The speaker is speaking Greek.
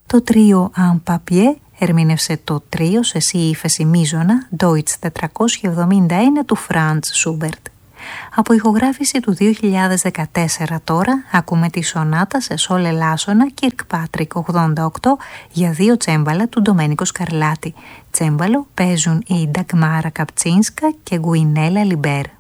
Το τρίο Un Papier ερμήνευσε το τρίο σε σι ύφεση μείζωνα Deutsch 471 του Franz Schubert. Από ηχογράφηση του 2014 τώρα ακούμε τη σονάτα σε σόλ ελάσσονα Kirkpatrick 88 για 2 τσέμπαλα του Ντομένικο Σκαρλάτη. Τσέμπαλο παίζουν η Νταγμάρα Καπτσίνσκα και Γκουινέλα Λιμπέρ.